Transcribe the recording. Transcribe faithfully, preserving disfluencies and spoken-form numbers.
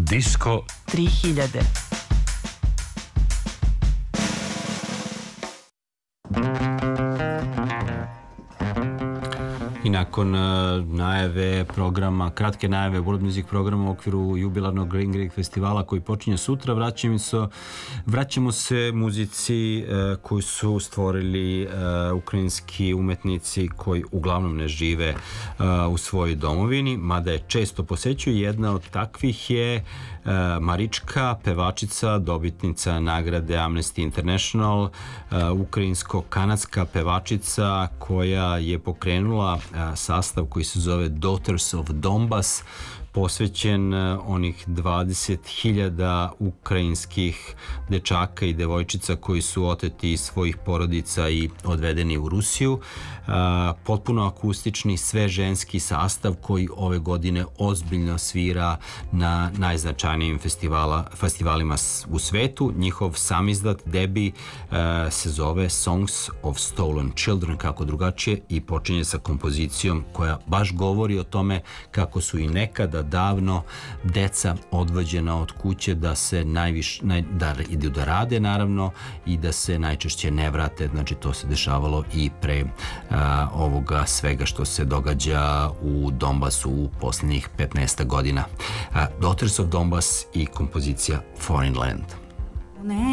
Disco tri hiljade. I nakon uh, najave programa, kratke najave World Music programa u okviru jubilarnog Green Greek festivala koji počinje sutra, vraćamo se, vraćamo se muzici uh, koju su stvorili uh, ukrajinski umetnici koji uglavnom ne žive uh, u svojoj domovini, mada je često posećuju. Jedna od takvih je uh, Marička, pevačica, dobitnica nagrade Amnesty International, uh, ukrajinsko-kanadska pevačica koja je pokrenula sastav koji se zove Daughters of Donbas, posvećen onih dvadeset hiljada ukrajinskih dečaka i devojčica koji su oteti iz svojih porodica i odvedeni u Rusiju. Potpuno akustični, sve ženski sastav koji ove godine ozbiljno svira na najznačajnijim festivala, festivalima u svetu. Njihov samizdat, debi, se zove Songs of Stolen Children, kako drugačije, i počinje sa kompozicijom koja baš govori o tome kako su i nekada davno deca odvođena od kuće da se najviše, naj, da idu da rade naravno i da se najčešće ne vrate. Znači to se dešavalo i pre a, ovoga svega što se događa u Donbasu u posljednjih petnaest godina. A, Daughters of Donbas i kompozicija Foreign Land.